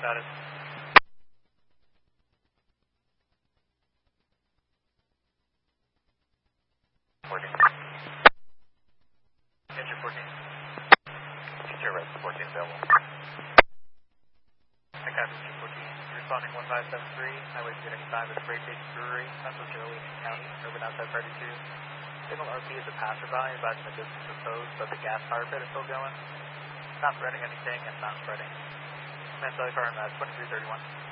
Got it. Engine 14. Future red 14 available. Captain 14, responding 1573, Highway 295 at Freight Station Brewery, Central Joliet County, urban outside party 2. Signal RP is a passerby, advising the distance proposed, but the gas power pit is still going. Not spreading anything and not spreading. Command cellular car on 2331.